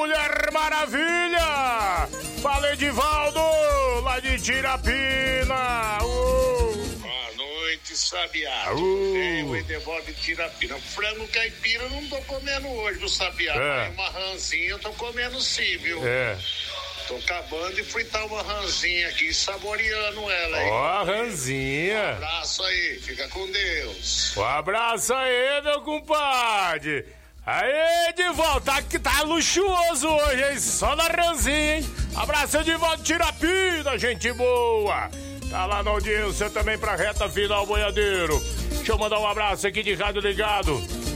Mulher Maravilha! Fala, Edivaldo, lá de Tirapina! Boa noite, Sabiá. Tudo bem? O Edivaldo de Tirapina. Frango caipira eu não tô comendo hoje, do Sabiá. Mas uma ranzinha eu tô comendo sim, viu? Tô acabando de fritar uma ranzinha aqui, saboreando ela aí. Ó, ranzinha. Um abraço aí, fica com Deus. Um abraço aí, meu compadre. Aí, Edivaldo, tá luxuoso hoje, hein? Só na ranzinha, hein? Abraço, Edivaldo Tirapina, gente boa. Tá lá na audiência também pra reta final, boiadeiro. Deixa eu mandar um abraço aqui de Rádio Ligado.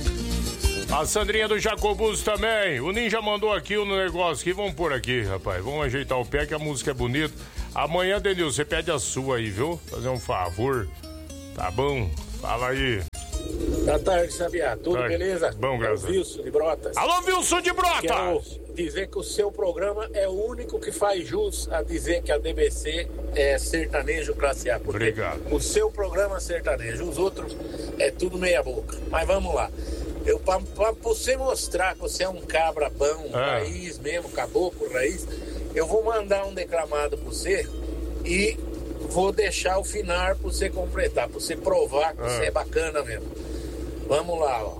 A Sandrinha do Jacobus também. O Ninja mandou aqui um negócio aqui. Vamos pôr aqui, rapaz. Vamos ajeitar o pé que a música é bonita. Amanhã, Denil, você pede a sua aí, viu? Fazer um favor. Tá bom? Fala aí. Boa tarde, Sabiá. Tudo beleza? Bom, graças a Deus. Wilson de Brotas. Alô, Wilson de Brotas! Quero dizer que o seu programa é o único que faz jus a dizer que a DBC é sertanejo classe A. Obrigado. O seu programa é sertanejo, os outros é tudo meia boca. Mas vamos lá. Pra você mostrar que você é um cabra bom, raiz mesmo, caboclo, raiz, eu vou mandar um declamado pra você e vou deixar o final pra você completar, pra você provar que você é bacana mesmo. Vamos lá, ó.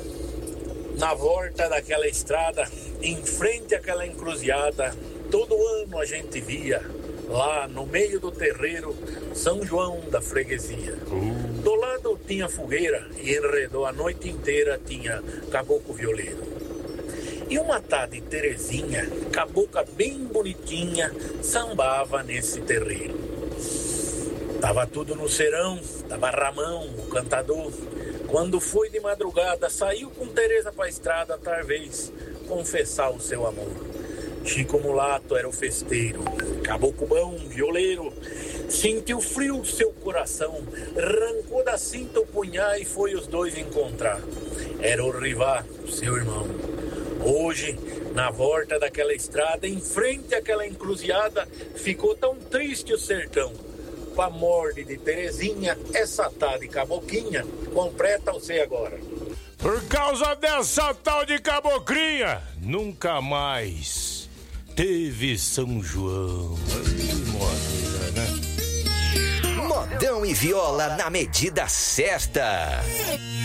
Na volta daquela estrada, em frente àquela encruzilhada, todo ano a gente via, lá no meio do terreiro, São João da freguesia. Do lado tinha fogueira e enredou a noite inteira tinha caboclo violeiro. E uma tarde Terezinha, cabocla bem bonitinha, sambava nesse terreiro. Tava tudo no serão, tava Ramão, o cantador. Quando foi de madrugada, saiu com Tereza pra estrada, talvez confessar o seu amor. Chico Mulato era o festeiro, caboclo bom, violeiro. Sentiu frio seu coração, arrancou da cinta o punhal e foi os dois encontrar. Era o Rivá, seu irmão. Hoje, na volta daquela estrada, em frente àquela encruzilhada, ficou tão triste o sertão. Com a morte de Terezinha, essa tarde caboquinha, completa você agora. Por causa dessa tal de caboclinha, nunca mais teve São João. Ai, né? Modão e viola na medida certa.